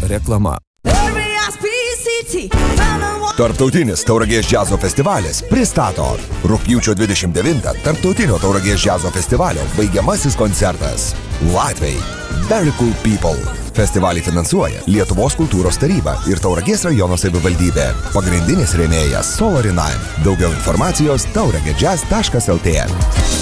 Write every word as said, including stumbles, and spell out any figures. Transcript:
reklama. Tarptautinis Tauragės džiazo festivalis pristato rugpjūčio dvidešimt devintą Tarptautinio Tauragės džiazo festivalio baigiamasis koncertas. Latviai Very Cool People. Festivalį finansuoja Lietuvos kultūros taryba ir Tauragės rajono savivaldybė. Pagrindinis rėmėjas Solar in Nine. Daugiau informacijos tauragėdžiaz taškas el tė.